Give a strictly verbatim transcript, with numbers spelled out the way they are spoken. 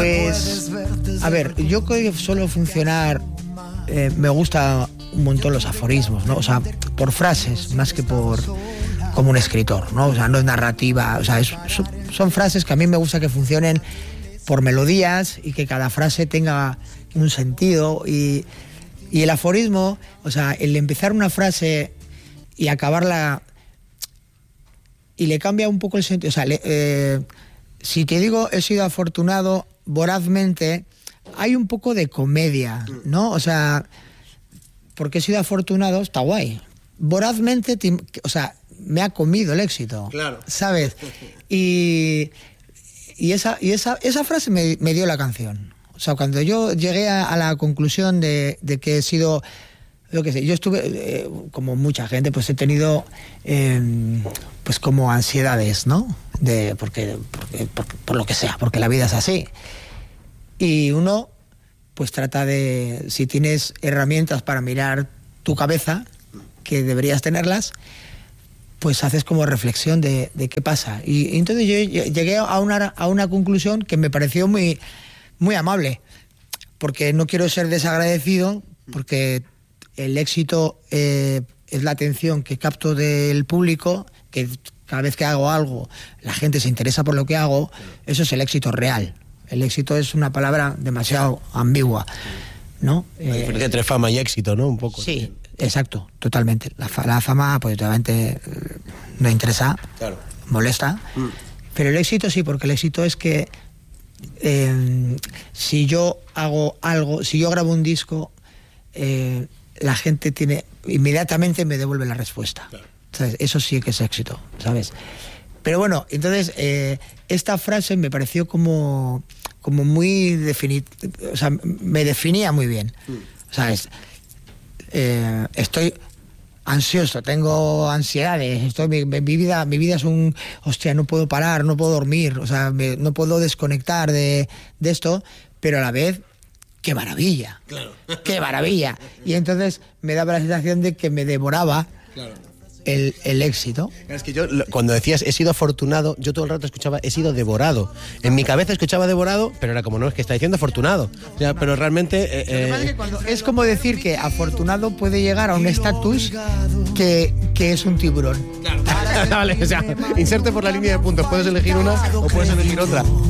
Pues, a ver, yo creo que suelo funcionar, eh, me gusta un montón los aforismos, ¿no? O sea, por frases, más que por como un escritor, ¿no? O sea, no es narrativa, o sea, es, son, son frases que a mí me gusta que funcionen por melodías y que cada frase tenga un sentido. Y, y el aforismo, o sea, el empezar una frase y acabarla y le cambia un poco el sentido. O sea, le, eh, si te digo he sido afortunado vorazmente, hay un poco de comedia, ¿no? O sea, porque he sido afortunado, está guay. Vorazmente, o sea, me ha comido el éxito, claro, ¿sabes? Y, y, esa, y esa, esa frase me, me dio la canción. O sea, cuando yo llegué a, a la conclusión de, de que he sido, lo que sé, yo estuve, eh, como mucha gente, pues he tenido, eh, pues como ansiedades, ¿no? De, porque, porque por, por lo que sea, porque la vida es así. Y uno, pues trata de, si tienes herramientas para mirar tu cabeza, que deberías tenerlas, pues haces como reflexión de, de qué pasa. Y, y entonces yo llegué a una, a una conclusión que me pareció muy, muy amable, porque no quiero ser desagradecido, porque el éxito eh, es la atención que capto del público, que cada vez que hago algo la gente se interesa por lo que hago. Eso es el éxito real. El éxito es una palabra demasiado ambigua, ¿no? La diferencia eh, entre fama y éxito, ¿no? Un poco. Sí, exacto, totalmente. La, la fama, pues obviamente no interesa, claro, molesta, mm. pero el éxito sí, porque el éxito es que eh, si yo hago algo, si yo grabo un disco, eh, la gente tiene, inmediatamente me devuelve la respuesta. Claro. ¿Sabes? Eso sí que es éxito, ¿sabes? Pero bueno, entonces eh, esta frase me pareció como, como muy definitiva, o sea, me definía muy bien. Mm. O sea, es, eh, estoy ansioso, tengo ansiedades, estoy, mi, mi vida, mi vida es un, hostia, no puedo parar, no puedo dormir, o sea, me, no puedo desconectar de, de esto, pero a la vez, ¡qué maravilla! Claro. ¡Qué maravilla! Y entonces me daba la sensación de que me devoraba. Claro. El, el éxito. Es que yo, cuando decías he sido afortunado, yo todo el rato escuchaba he sido devorado. En mi cabeza escuchaba devorado, pero era como, no, es que está diciendo afortunado. O sea, pero realmente... Eh, eh... es como decir que afortunado puede llegar a un estatus que, que es un tiburón. Claro. Vale, o sea, inserte por la línea de puntos. Puedes elegir una o puedes elegir otra.